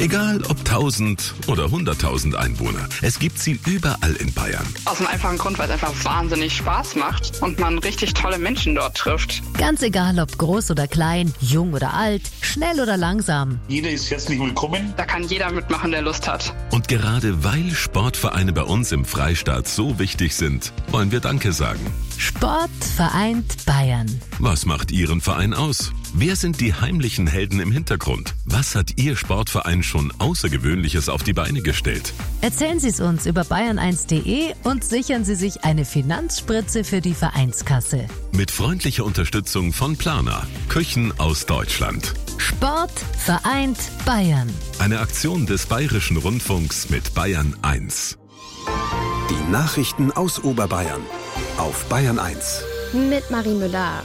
Egal ob 1000 oder 100.000 Einwohner, es gibt sie überall in Bayern. Aus einem einfachen Grund, weil es einfach wahnsinnig Spaß macht und man richtig tolle Menschen dort trifft. Ganz egal, ob groß oder klein, jung oder alt, schnell oder langsam. Jeder ist herzlich willkommen. Da kann jeder mitmachen, der Lust hat. Und gerade weil Sportvereine bei uns im Freistaat so wichtig sind, wollen wir Danke sagen. Sport vereint Bayern. Was macht Ihren Verein aus? Wer sind die heimlichen Helden im Hintergrund? Was hat Ihr Sportverein schon Außergewöhnliches auf die Beine gestellt? Erzählen Sie es uns über bayern1.de und sichern Sie sich eine Finanzspritze für die Vereinskasse. Mit freundlicher Unterstützung von Plana, Küchen aus Deutschland. Sport vereint Bayern. Eine Aktion des Bayerischen Rundfunks mit Bayern 1. Die Nachrichten aus Oberbayern auf Bayern 1. Mit Marie Müller.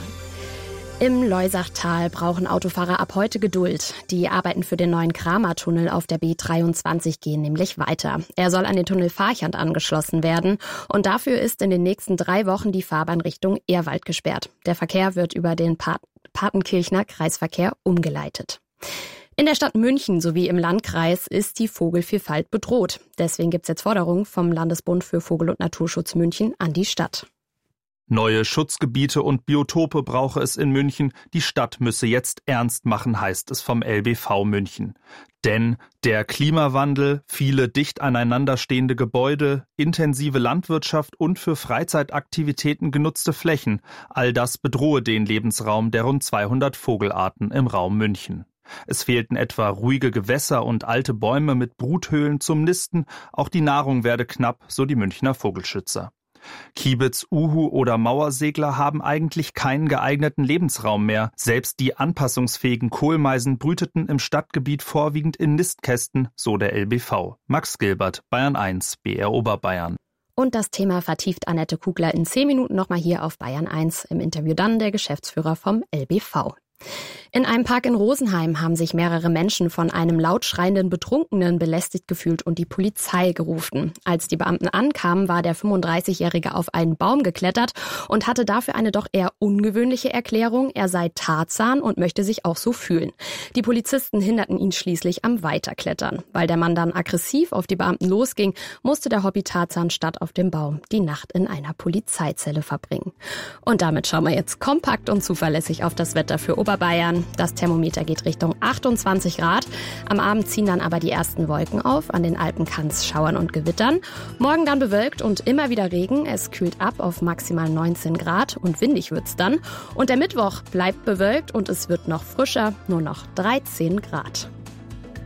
Im Loisachtal brauchen Autofahrer ab heute Geduld. Die Arbeiten für den neuen Kramer-Tunnel auf der B23 gehen nämlich weiter. Er soll an den Tunnel Farchand angeschlossen werden und dafür ist in den nächsten 3 Wochen die Fahrbahn Richtung Ehrwald gesperrt. Der Verkehr wird über den Partenkirchner Kreisverkehr umgeleitet. In der Stadt München sowie im Landkreis ist die Vogelvielfalt bedroht. Deswegen gibt es jetzt Forderungen vom Landesbund für Vogel- und Naturschutz München an die Stadt. Neue Schutzgebiete und Biotope brauche es in München. Die Stadt müsse jetzt ernst machen, heißt es vom LBV München. Denn der Klimawandel, viele dicht aneinander stehende Gebäude, intensive Landwirtschaft und für Freizeitaktivitäten genutzte Flächen, all das bedrohe den Lebensraum der rund 200 Vogelarten im Raum München. Es fehlten etwa ruhige Gewässer und alte Bäume mit Bruthöhlen zum Nisten. Auch die Nahrung werde knapp, so die Münchner Vogelschützer. Kiebitz, Uhu oder Mauersegler haben eigentlich keinen geeigneten Lebensraum mehr. Selbst die anpassungsfähigen Kohlmeisen brüteten im Stadtgebiet vorwiegend in Nistkästen, so der LBV. Max Gilbert, Bayern 1, BR Oberbayern. Und das Thema vertieft Annette Kugler in 10 Minuten nochmal hier auf Bayern 1. Im Interview dann der Geschäftsführer vom LBV. In einem Park in Rosenheim haben sich mehrere Menschen von einem laut schreienden Betrunkenen belästigt gefühlt und die Polizei gerufen. Als die Beamten ankamen, war der 35-Jährige auf einen Baum geklettert und hatte dafür eine doch eher ungewöhnliche Erklärung, er sei Tarzan und möchte sich auch so fühlen. Die Polizisten hinderten ihn schließlich am Weiterklettern. Weil der Mann dann aggressiv auf die Beamten losging, musste der Hobby-Tarzan statt auf dem Baum die Nacht in einer Polizeizelle verbringen. Und damit schauen wir jetzt kompakt und zuverlässig auf das Wetter für Oberbayern. Das Thermometer geht Richtung 28 Grad. Am Abend ziehen dann aber die ersten Wolken auf. An den Alpen kann es schauern und gewittern. Morgen dann bewölkt und immer wieder Regen. Es kühlt ab auf maximal 19 Grad und windig wird's dann. Und der Mittwoch bleibt bewölkt und es wird noch frischer, nur noch 13 Grad.